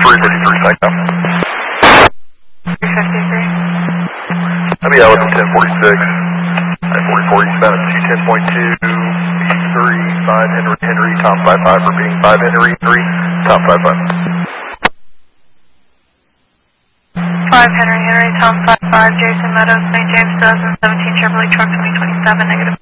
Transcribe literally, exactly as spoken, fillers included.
three fifty-three, psych up. three fifty-three. I'll be out with ten forty-six. I forty-four eastbound at two ten point two, three, five Henry, Henry, Tom five five for being five Henry, three, Tom five five. five Henry, Henry, Tom five five, Jason Meadows, Saint James, two thousand seventeen Chevrolet truck twenty twenty-seven, negative.